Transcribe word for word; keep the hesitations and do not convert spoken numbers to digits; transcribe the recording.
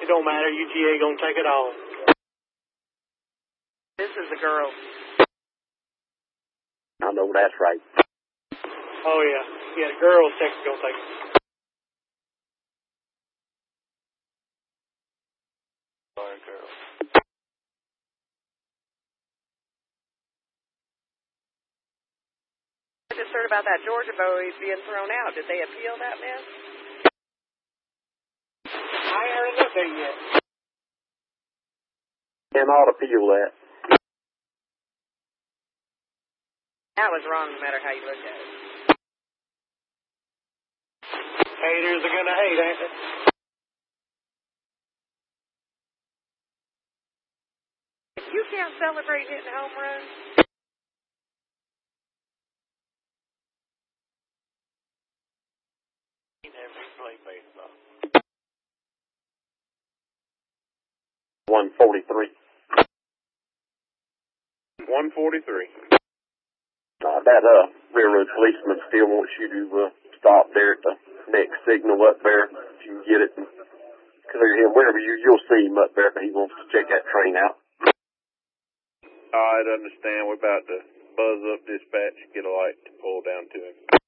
don't matter. U G A gonna take it all. This is the girl. I know that's right. Oh, yeah. Yeah, the girl's Texas gonna take it. Sorry, girl. I just heard about that Georgia boy being thrown out. Did they appeal that mess? I ain't heard nothing yet. Cannot appeal that. That was wrong no matter how you look at it. Haters are gonna hate, ain't they? If you can't celebrate hitting home runs, He never played baseball. one forty-three. one forty-three. Uh, that uh, railroad policeman still wants you to uh, stop there at the next signal up there. If you can get it and clear him, whenever you, you'll see him up there, but he wants to check that train out. All right, understand. We're about to buzz up dispatch, get a light to pull down to him.